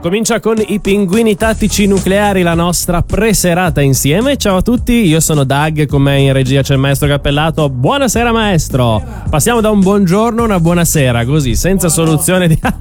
Comincia con i pinguini tattici nucleari, la nostra preserata insieme. Ciao a tutti, io sono Doug, con me in regia c'è il maestro Cappellato. Buonasera maestro. Passiamo da un buongiorno a una buonasera, così, senza soluzione di